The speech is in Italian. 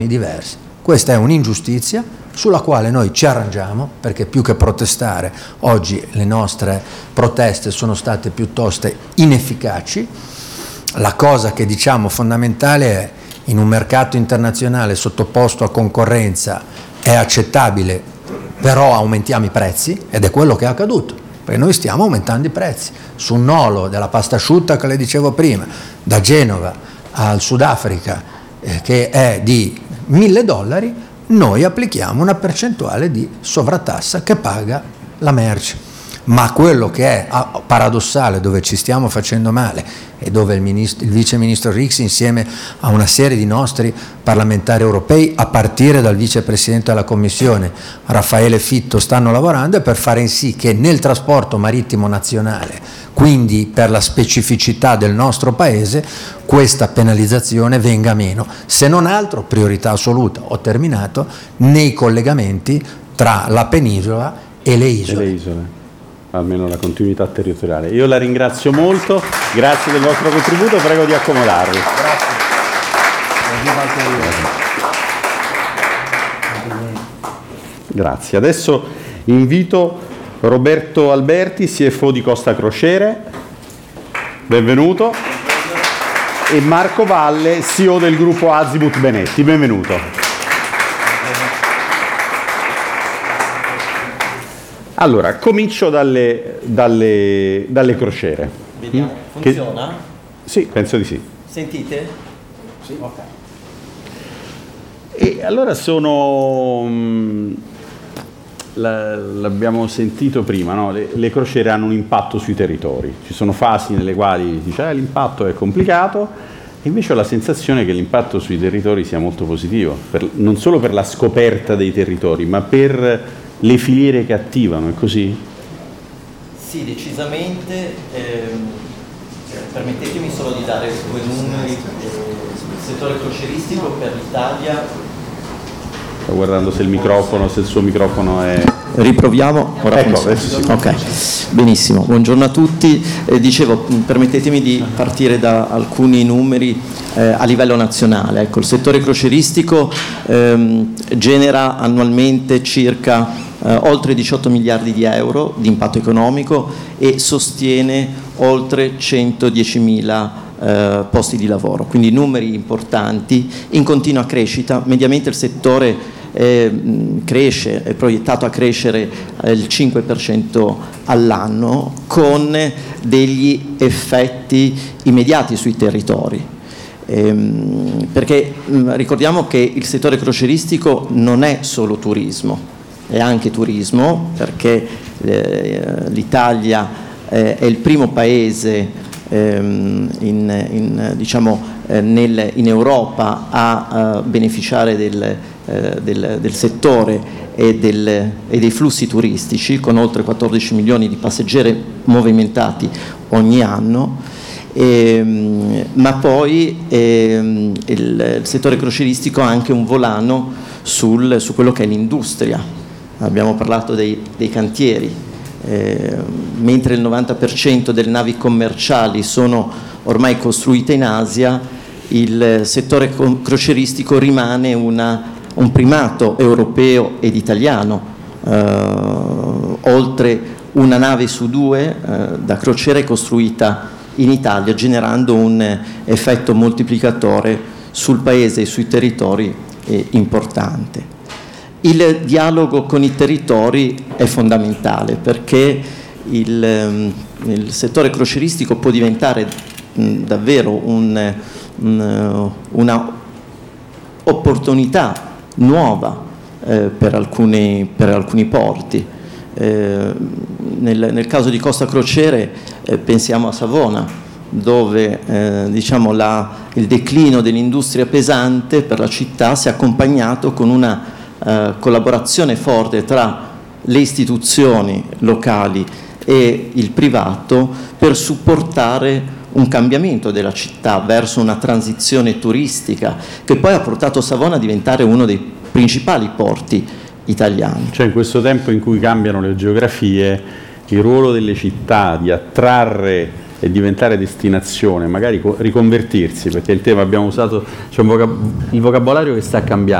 diversi. Questa è un'ingiustizia sulla quale noi ci arrangiamo, perché più che protestare, oggi le nostre proteste sono state piuttosto inefficaci. La cosa che diciamo fondamentale è: in un mercato internazionale sottoposto a concorrenza è accettabile, però aumentiamo i prezzi, ed è quello che è accaduto, perché noi stiamo aumentando i prezzi. Su un nolo della pasta asciutta che le dicevo prima, da Genova al Sudafrica, che è di $1.000, noi applichiamo una percentuale di sovrattassa che paga la merce. Ma quello che è paradossale, dove ci stiamo facendo male e dove il vice ministro Rix, insieme a una serie di nostri parlamentari europei, a partire dal vicepresidente della Commissione Raffaele Fitto, stanno lavorando, è per fare in sì che nel trasporto marittimo nazionale, quindi per la specificità del nostro Paese, questa penalizzazione venga meno, se non altro, priorità assoluta, ho terminato, nei collegamenti tra la penisola e le isole. Almeno la continuità territoriale. Io la ringrazio molto, grazie del vostro contributo, prego di accomodarvi. Grazie. Adesso invito Roberto Alberti, CFO di Costa Crociere, benvenuto, e Marco Valle, CEO del gruppo Azimut Benetti, benvenuto. Allora, comincio dalle crociere. Vediamo, funziona? Sì, penso di sì. Sentite? Sì. Ok. E allora l'abbiamo sentito prima, no? Le crociere hanno un impatto sui territori. Ci sono fasi nelle quali dice l'impatto è complicato, e invece ho la sensazione che l'impatto sui territori sia molto positivo, non solo per la scoperta dei territori, ma per le filiere che attivano, è così? Sì, decisamente. Permettetemi solo di dare due numeri. Il settore crocieristico per l'Italia. Sto guardando se il suo microfono è... Riproviamo? Ora ecco, adesso sì. Ok, benissimo. Buongiorno a tutti. Dicevo, permettetemi di partire da alcuni numeri a livello nazionale. Ecco, il settore crocieristico genera annualmente circa oltre 18 miliardi di euro di impatto economico e sostiene oltre 110.000 posti di lavoro, quindi numeri importanti in continua crescita. Mediamente il settore cresce, è proiettato a crescere il 5% all'anno, con degli effetti immediati sui territori. Perché ricordiamo che il settore crocieristico non è solo turismo, è anche turismo, perché l'Italia è il primo paese in Europa a beneficiare del settore e dei flussi turistici, con oltre 14 milioni di passeggeri movimentati ogni anno. Ma poi il settore crocieristico ha anche un volano su quello che è l'industria. Abbiamo parlato dei cantieri, mentre il 90% delle navi commerciali sono ormai costruite in Asia, il settore crocieristico rimane un primato europeo ed italiano. Oltre una nave su due da crociera è costruita in Italia, generando un effetto moltiplicatore sul paese e sui territori importante. Il dialogo con i territori è fondamentale, perché il settore crocieristico può diventare davvero una opportunità nuova per alcuni porti. Nel caso di Costa Crociere pensiamo a Savona, dove il declino dell'industria pesante per la città si è accompagnato con una collaborazione forte tra le istituzioni locali e il privato per supportare un cambiamento della città verso una transizione turistica, che poi ha portato Savona a diventare uno dei principali porti italiani. Cioè, in questo tempo in cui cambiano le geografie, il ruolo delle città di attrarre e diventare destinazione, magari riconvertirsi, perché il tema abbiamo usato, c'è il vocabolario che sta cambiando.